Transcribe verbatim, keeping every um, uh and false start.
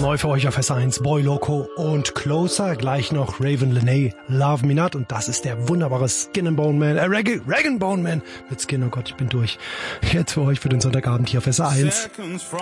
Neu für euch auf S eins, Boy Loco und Closer. Gleich noch Raven Lenae, Love Me Not. Und das ist der wunderbare Skin and Bone Man, äh, Rag Rag and Bone Man mit Skin. Oh Gott, ich bin durch. Jetzt für euch für den Sonntagabend hier auf S eins.